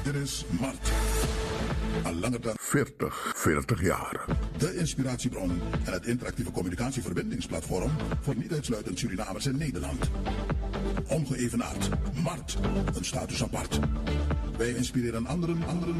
Dit is Mart. Al langer dan 40 jaar. de inspiratiebron en het interactieve communicatieverbindingsplatform voor niet uitsluitend Surinamers in Nederland. Ongeëvenaard. Mart. Een status apart. Wij inspireren anderen